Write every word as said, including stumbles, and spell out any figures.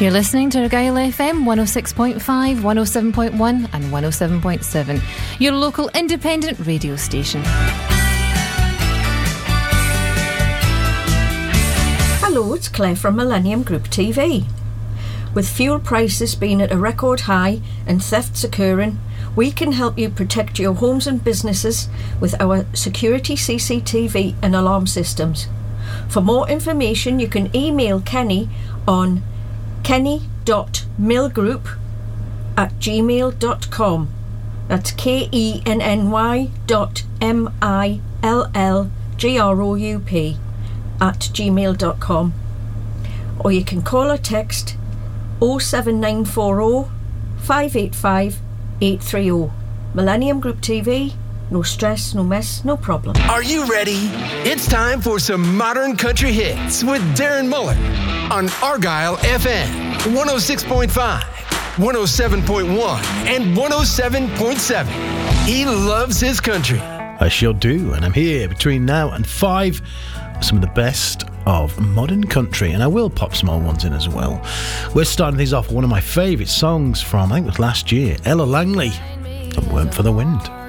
You're listening to Argyll F M one oh six point five, one oh seven point one and one oh seven point seven, your local independent radio station. Hello, it's Claire from Millennium Group T V. With fuel prices being at a record high and thefts occurring, we can help you protect your homes and businesses with our security C C T V and alarm systems. For more information, you can email Kenny on kenny dot millgroup at gmail dot com. That's K E N N Y dot M I L L G R O U P at gmail dot com. Or you can call or text oh seven nine four oh, five eight five, eight three oh. Millennium Group T V, no stress, no mess, no problem. Are you ready? It's time for some modern country hits with Darren Muller on Argyll F M one oh six point five, one oh seven point one and one oh seven point seven. He loves his country. I sure do, and I'm here between now and five with some of the best of modern country, and I will pop some old ones in as well. We're starting things off with one of my favourite songs from, I think it was last year, Ella Langley, and Worm for the Wind.